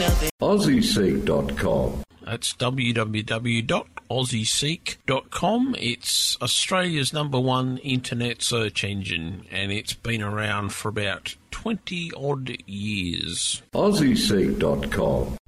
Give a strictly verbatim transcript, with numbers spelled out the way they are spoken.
nothing. Aussie Seek dot com. That's w w w dot aussie seek dot com. It's Australia's number one internet search engine, and it's been around for about twenty odd years. Aussie Seek dot com.